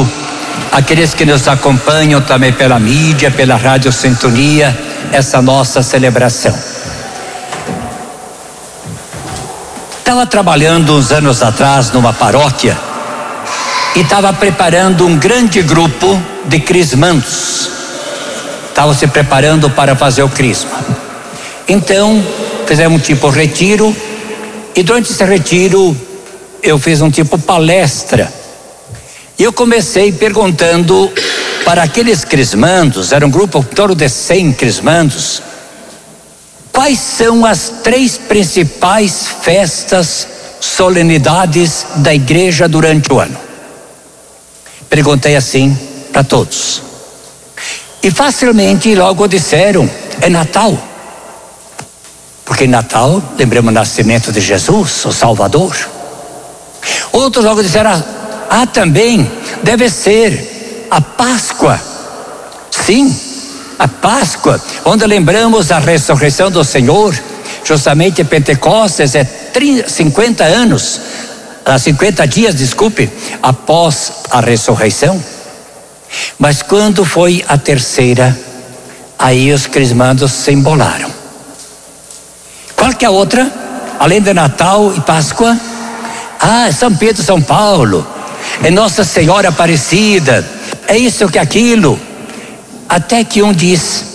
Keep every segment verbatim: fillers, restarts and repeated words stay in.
amigo, aqueles que nos acompanham também pela mídia, pela Rádio Sintonia, essa nossa celebração. Estava trabalhando uns anos atrás numa paróquia e estava preparando um grande grupo de crismandos. Estavam se preparando para fazer o crisma. Então, fizemos um tipo retiro, e durante esse retiro eu fiz um tipo palestra. E eu comecei perguntando para aqueles crismandos, era um grupo em torno de cem crismandos, quais são as três principais festas, solenidades da igreja durante o ano? Perguntei assim para todos. E facilmente logo disseram, é Natal. Porque Natal, lembramos o nascimento de Jesus, o Salvador. Outros logo disseram, ah, também deve ser a Páscoa. Sim, a Páscoa, onde lembramos a ressurreição do Senhor. Justamente Pentecostes é cinquenta anos, cinquenta dias, desculpe, após a ressurreição. Mas quando foi a terceira, aí os crismandos se embolaram. Qual que é a outra? Além de Natal e Páscoa? Ah, é São Pedro, São Paulo, é Nossa Senhora Aparecida, é isso que aquilo. Até que um diz,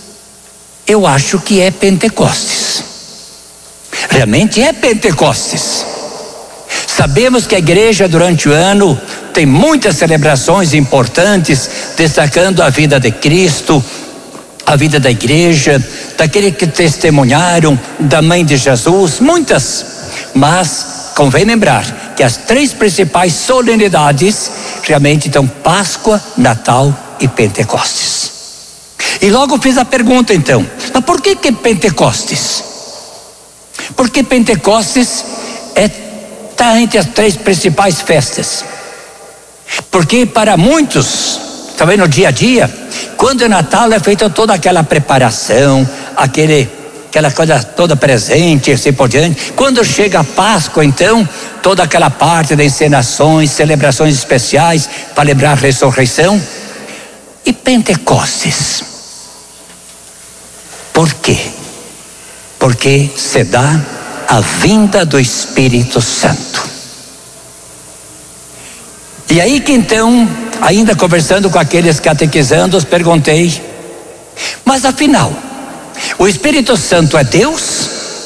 eu acho que é Pentecostes. Realmente é Pentecostes. Sabemos que a igreja durante o ano tem muitas celebrações importantes, destacando a vida de Cristo, a vida da igreja, daqueles que testemunharam, da mãe de Jesus, muitas. Mas convém lembrar que as três principais solenidades realmente estão Páscoa, Natal e Pentecostes. E logo fiz a pergunta então, mas por que que Pentecostes? Porque Pentecostes é, está entre as três principais festas. Porque para muitos, também no dia a dia, quando é Natal é feita toda aquela preparação, aquele, aquela coisa toda presente, assim por diante. Quando chega a Páscoa, então, toda aquela parte de encenações, celebrações especiais para lembrar a ressurreição. E Pentecostes? Por quê? Porque se dá a vinda do Espírito Santo. E aí que então, ainda conversando com aqueles catequizandos, perguntei, mas afinal, o Espírito Santo é Deus?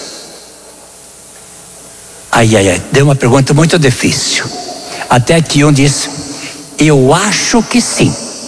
Ai, ai, ai, deu uma pergunta muito difícil. Até que um disse, eu acho que sim.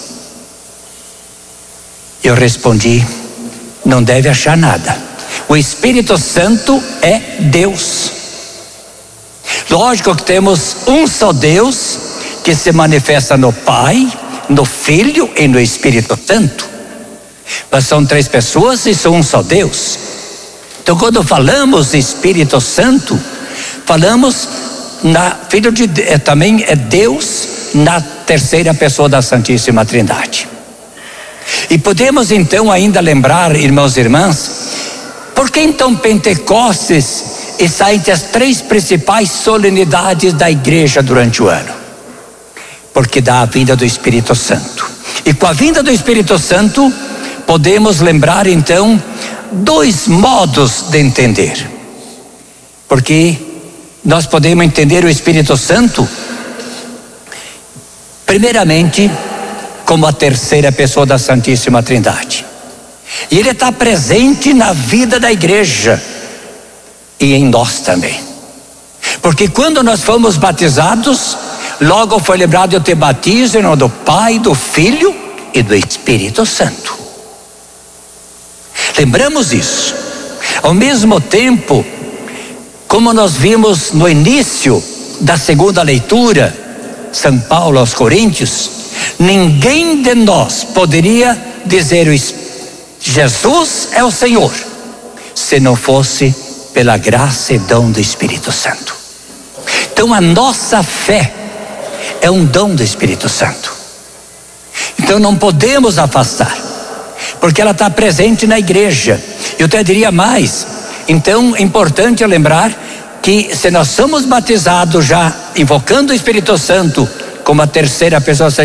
Eu respondi, não deve achar nada. O Espírito Santo é Deus. Lógico que temos um só Deus, que se manifesta no Pai, no Filho e no Espírito Santo. Mas são três pessoas e são um só Deus. Então quando falamos de Espírito Santo, falamos na Filho de é, também é Deus na terceira pessoa da Santíssima Trindade. E podemos então ainda lembrar, irmãos e irmãs, por que então Pentecostes está entre as três principais solenidades da igreja durante o ano? Porque dá a vinda do Espírito Santo. E com a vinda do Espírito Santo, podemos lembrar então dois modos de entender. Porque nós podemos entender o Espírito Santo, primeiramente, como a terceira pessoa da Santíssima Trindade. E ele está presente na vida da igreja e em nós também. Porque quando nós fomos batizados, logo foi lembrado eu te batizo em nome do Pai, do Filho e do Espírito Santo. Lembramos isso. Ao mesmo tempo, como nós vimos no início da segunda leitura, São Paulo aos Coríntios, ninguém de nós poderia dizer Jesus é o Senhor, se não fosse pela graça e dom do Espírito Santo. Então a nossa fé é um dom do Espírito Santo. Então não podemos afastar, porque ela está presente na igreja. Eu até diria mais, então é importante lembrar que se nós somos batizados já invocando o Espírito Santo como a terceira pessoa